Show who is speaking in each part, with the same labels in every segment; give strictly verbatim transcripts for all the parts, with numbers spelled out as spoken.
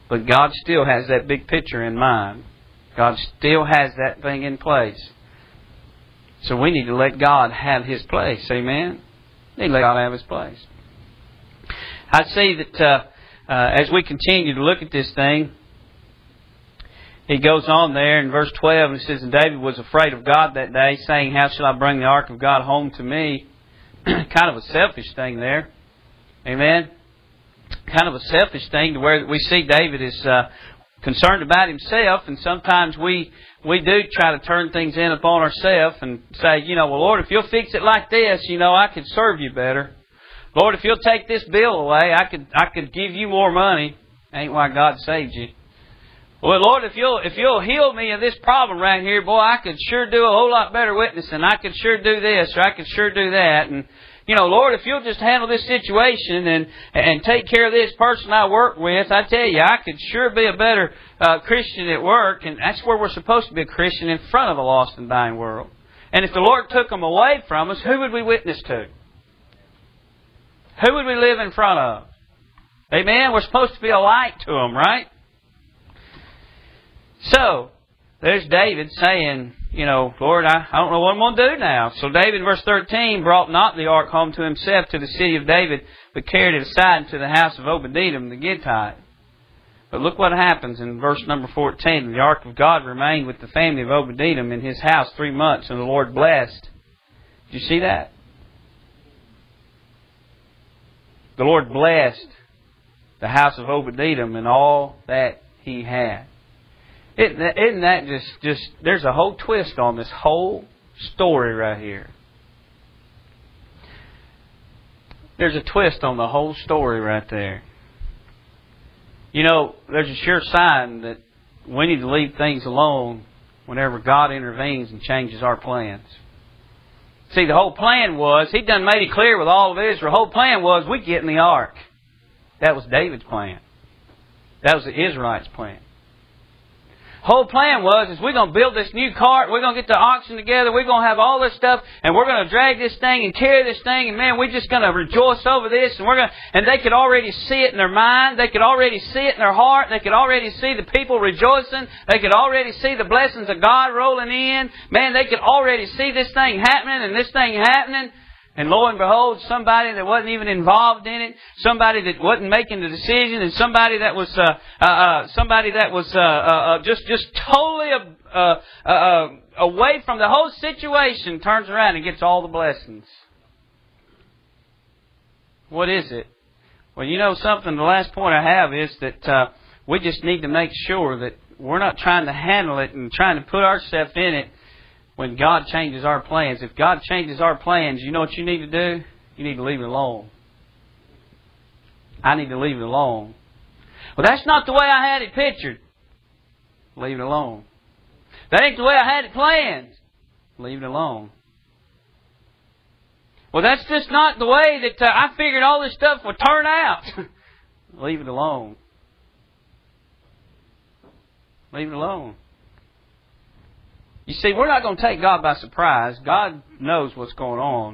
Speaker 1: But God still has that big picture in mind. God still has that thing in place. So we need to let God have His place. Amen? We need to let God have His place. I see that uh, uh, as we continue to look at this thing, he goes on there in verse twelve and it says, "And David was afraid of God that day, saying, How shall I bring the ark of God home to me?" Kind of a selfish thing there. Amen? Kind of a selfish thing to where we see David is uh, concerned about himself, and sometimes we we do try to turn things in upon ourselves and say, you know, well, Lord, if you'll fix it like this, you know, I could serve you better. Lord, if you'll take this bill away, I could I could give you more money. Ain't why God saved you. Well, Lord, if you'll if you'll heal me of this problem right here, boy, I could sure do a whole lot better witnessing. I could sure do this, or I could sure do that. And, you know, Lord, if you'll just handle this situation and and take care of this person I work with, I tell you, I could sure be a better uh, Christian at work. And that's where we're supposed to be a Christian, in front of a lost and dying world. And if the Lord took them away from us, who would we witness to? Who would we live in front of? Amen? We're supposed to be a light to them, right? So, there's David saying, you know, Lord, I, I don't know what I'm going to do now. So David, in verse thirteen, brought not the ark home to himself to the city of David, but carried it aside into the house of Obed-Edom the Gittite. But look what happens in verse number fourteen. The ark of God remained with the family of Obed-Edom in his house three months, and the Lord blessed. Did you see that? The Lord blessed the house of Obed-Edom and all that he had. Isn't that, isn't that just, just, there's a whole twist on this whole story right here. There's a twist on the whole story right there. You know, there's a sure sign that we need to leave things alone whenever God intervenes and changes our plans. See, the whole plan was, He done made it clear with all of Israel, the whole plan was we get in the ark. That was David's plan. That was the Israelites' plan. Whole plan was, is we're going to build this new cart, we're going to get the oxen together, we're going to have all this stuff, and we're going to drag this thing and carry this thing, and man, we're just going to rejoice over this, and we're going to, and they could already see it in their mind, they could already see it in their heart, they could already see the people rejoicing, they could already see the blessings of God rolling in, man, they could already see this thing happening, and this thing happening. And lo and behold, somebody that wasn't even involved in it, somebody that wasn't making the decision, and somebody that was uh, uh, uh, somebody that was uh, uh, just just totally uh, uh, uh, away from the whole situation, turns around and gets all the blessings. What is it? Well, you know something. The last point I have is that uh, we just need to make sure that we're not trying to handle it and trying to put ourselves in it. When God changes our plans, if God changes our plans, you know what you need to do? You need to leave it alone. I need to leave it alone. Well, that's not the way I had it pictured. Leave it alone. That ain't the way I had it planned. Leave it alone. Well, that's just not the way that uh, I figured all this stuff would turn out. Leave it alone. Leave it alone. You see, we're not going to take God by surprise. God knows what's going on.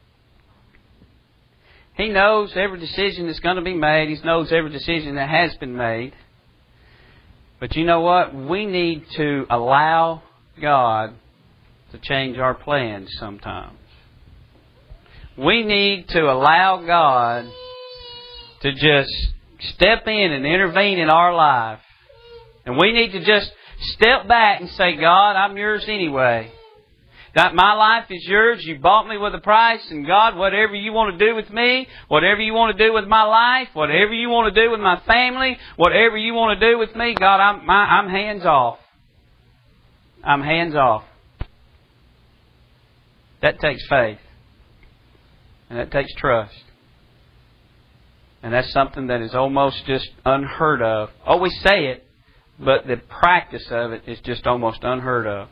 Speaker 1: He knows every decision that's going to be made. He knows every decision that has been made. But you know what? We need to allow God to change our plans sometimes. We need to allow God to just step in and intervene in our life. And we need to just step back and say, God, I'm yours anyway. That my life is yours. You bought me with a price. And God, whatever you want to do with me, whatever you want to do with my life, whatever you want to do with my family, whatever you want to do with me, God, I'm, my, I'm hands off. I'm hands off. That takes faith. And that takes trust. And that's something that is almost just unheard of. Oh, we say it. But the practice of it is just almost unheard of.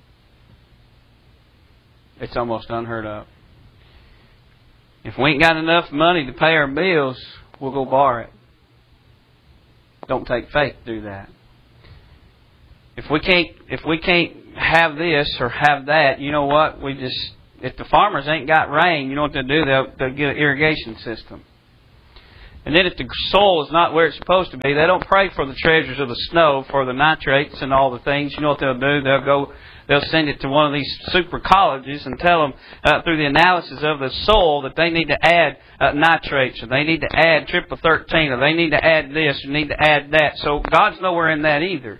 Speaker 1: It's almost unheard of. If we ain't got enough money to pay our bills, we'll go borrow it. Don't take faith to do that. If we can't, if we can't have this or have that, you know what? We just, if the farmers ain't got rain, you know what they'll do? They'll, they'll get an irrigation system. And then if the soil is not where it's supposed to be, they don't pray for the treasures of the snow, for the nitrates and all the things. You know what they'll do? They'll go, they'll send it to one of these super colleges and tell them uh, through the analysis of the soil that they need to add uh, nitrates, or they need to add triple thirteen, or they need to add this, or need to add that. So God's nowhere in that either.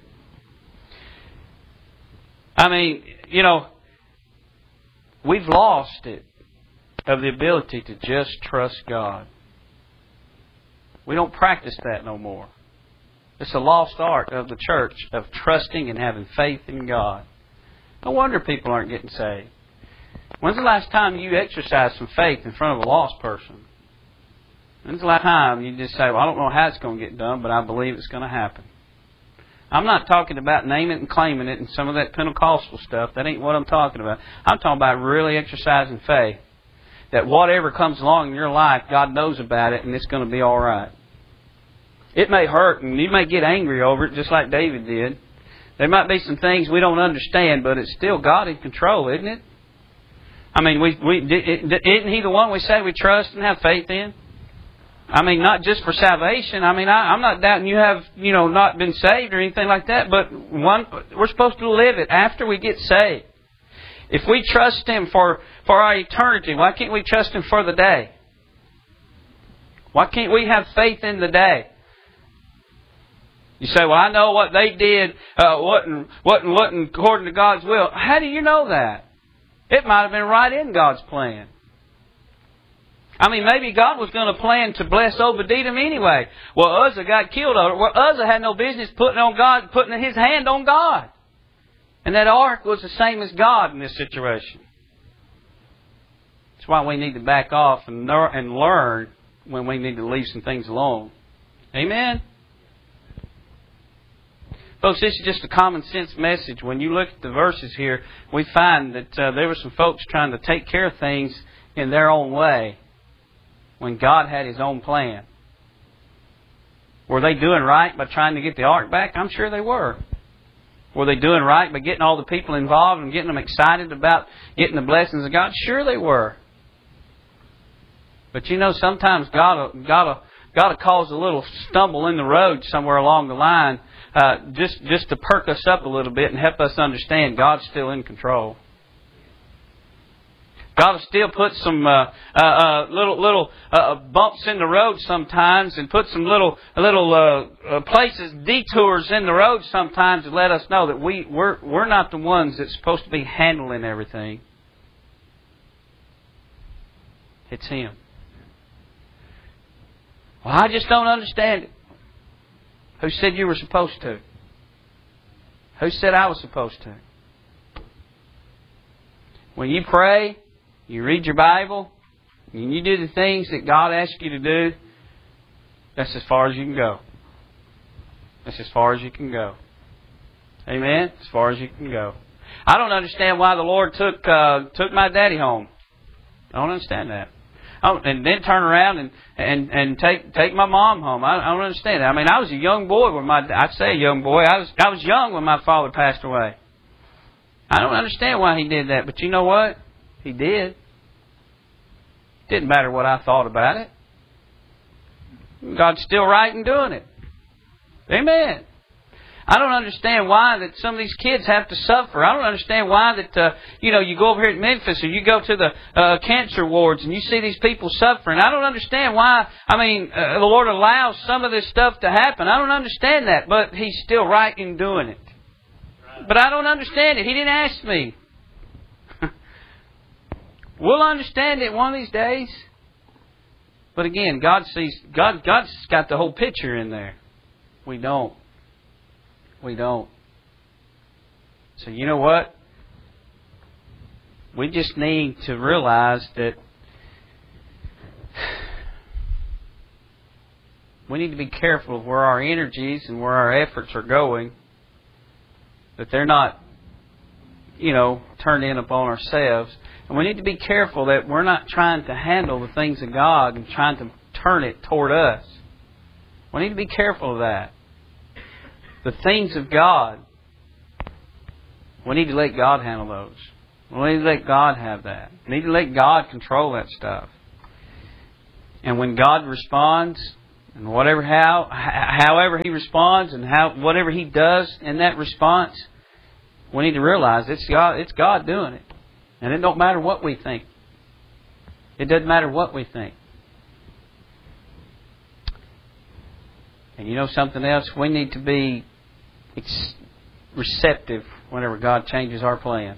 Speaker 1: I mean, you know, we've lost it of the ability to just trust God. We don't practice that no more. It's a lost art of the church of trusting and having faith in God. No wonder people aren't getting saved. When's the last time you exercised some faith in front of a lost person? When's the last time you just say, well, I don't know how it's going to get done, but I believe it's going to happen? I'm not talking about naming it and claiming it and some of that Pentecostal stuff. That ain't what I'm talking about. I'm talking about really exercising faith. That whatever comes along in your life, God knows about it and it's going to be all right. It may hurt and you may get angry over it just like David did. There might be some things we don't understand, but it's still God in control, isn't it? I mean, we, we isn't He the one we say we trust and have faith in? I mean, not just for salvation. I mean, I, I'm not doubting you have, you know, not been saved or anything like that, but one, we're supposed to live it after we get saved. If we trust Him for, for our eternity, why can't we trust Him for the day? Why can't we have faith in the day? You say, well, I know what they did uh, wasn't, wasn't, wasn't according to God's will. How do you know that? It might have been right in God's plan. I mean, maybe God was going to plan to bless Obed-Edom anyway. Well, Uzzah got killed over it. Well, Uzzah had no business putting on God, putting his hand on God. And that ark was the same as God in this situation. That's why we need to back off and and learn when we need to leave some things alone. Amen? Folks, this is just a common sense message. When you look at the verses here, we find that uh, there were some folks trying to take care of things in their own way when God had His own plan. Were they doing right by trying to get the ark back? I'm sure they were. Were they doing right by getting all the people involved and getting them excited about getting the blessings of God? Sure they were. But you know, sometimes God will, God will, God will cause a little stumble in the road somewhere along the line uh, just, just to perk us up a little bit and help us understand God's still in control. God will still put some uh, uh, uh, little little uh, bumps in the road sometimes, and put some little little uh, uh, places, detours in the road sometimes, to let us know that we we're we're not the ones that's supposed to be handling everything. It's Him. Well, I just don't understand it. Who said you were supposed to? Who said I was supposed to? When you pray, you read your Bible, and you do the things that God asks you to do, that's as far as you can go. That's as far as you can go. Amen? As far as you can go. I don't understand why the Lord took uh, took my daddy home. I don't understand that. Oh, and then turn around and, and, and take take my mom home. I, I don't understand that. I mean, I was a young boy when my I say a young boy. I was I was young when my father passed away. I don't understand why He did that, but you know what? He did. Didn't matter what I thought about it. God's still right in doing it. Amen. I don't understand why that some of these kids have to suffer. I don't understand why that, uh, you know, you go over here at Memphis or you go to the uh, cancer wards and you see these people suffering. I don't understand why, I mean, uh, the Lord allows some of this stuff to happen. I don't understand that, but He's still right in doing it. But I don't understand it. He didn't ask me. We'll understand it one of these days. But again, God sees, God, God's got the whole picture in there. We don't. We don't. So you know what? We just need to realize that we need to be careful of where our energies and where our efforts are going. That they're not, you know, turned in upon ourselves. And we need to be careful that we're not trying to handle the things of God and trying to turn it toward us. We need to be careful of that. The things of God, we need to let God handle those. We need to let God have that. We need to let God control that stuff. And when God responds, And whatever how however He responds and how whatever He does in that response, we need to realize it's God it's God doing it. And it don't matter what we think. It doesn't matter what we think. And you know something else? We need to be ex- receptive whenever God changes our plans.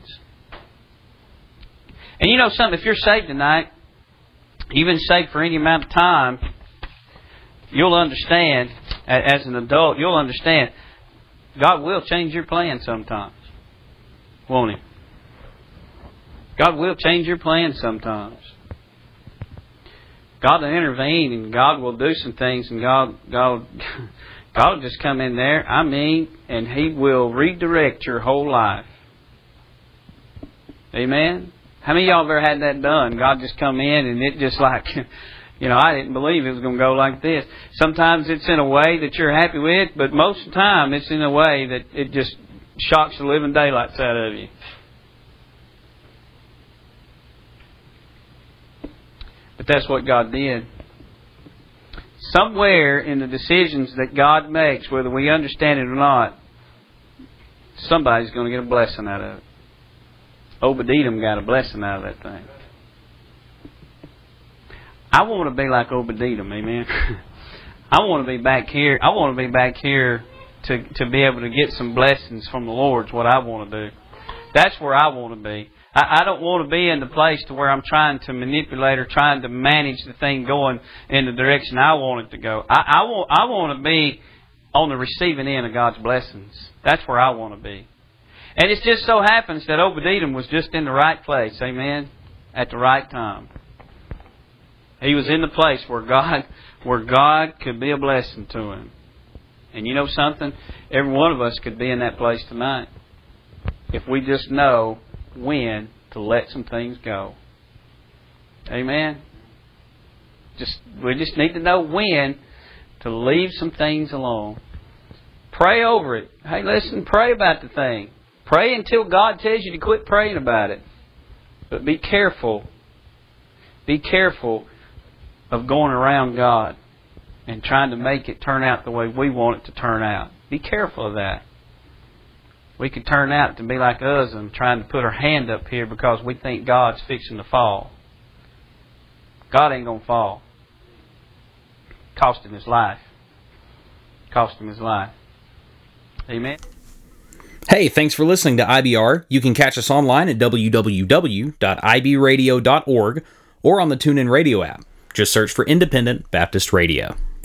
Speaker 1: And you know something? If you're saved tonight, you've been saved for any amount of time, you'll understand, as an adult, you'll understand, God will change your plan sometimes. Won't He? God will change your plan sometimes. God will intervene and God will do some things and God, God, God will just come in there, I mean, and He will redirect your whole life. Amen? How many of y'all have ever had that done? God just come in and it just like, you know, I didn't believe it was going to go like this. Sometimes it's in a way that you're happy with, but most of the time it's in a way that it just shocks the living daylights out of you. But that's what God did. Somewhere in the decisions that God makes, whether we understand it or not, somebody's going to get a blessing out of it. Obed-Edom got a blessing out of that thing. I want to be like Obed-Edom, amen. I want to be back here. I want to be back here to, to be able to get some blessings from the Lord. Is what I want to do. That's where I want to be. I, I don't want to be in the place to where I'm trying to manipulate or trying to manage the thing going in the direction I want it to go. I, I want I want to be on the receiving end of God's blessings. That's where I want to be. And it just so happens that Obed-Edom was just in the right place, amen, at the right time. He was in the place where God, where God could be a blessing to him. And you know something? Every one of us could be in that place tonight if we just know when to let some things go. Amen? Just we just need to know when to leave some things alone. Pray over it. Hey, listen, pray about the thing. Pray until God tells you to quit praying about it. But be careful. Be careful of going around God and trying to make it turn out the way we want it to turn out. Be careful of that. We could turn out to be like Uzzah, trying to put our hand up here because we think God's fixing to fall. God ain't going to fall. Cost him his life. Cost him his life. Amen.
Speaker 2: Hey, thanks for listening to I B R. You can catch us online at w w w dot i b radio dot org or on the TuneIn Radio app. Just search for Independent Baptist Radio.